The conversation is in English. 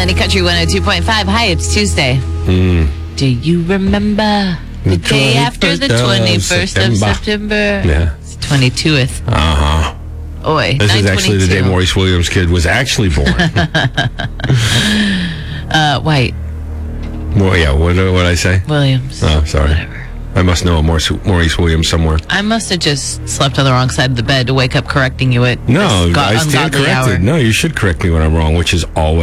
Money Country 102.5. Hi, it's Tuesday. Do you remember the day after the 21st of September? Yeah. It's 22th. Uh-huh. Oi, This is actually the day Maurice Williams' kid was actually born. White. Well, yeah, what did I say? Williams. Oh, sorry. Whatever. I must know a Maurice Williams somewhere. I must have just slept on the wrong side of the bed to wake up correcting you at No, this I stand ungodly corrected. hour. No, you should correct me when I'm wrong, which is always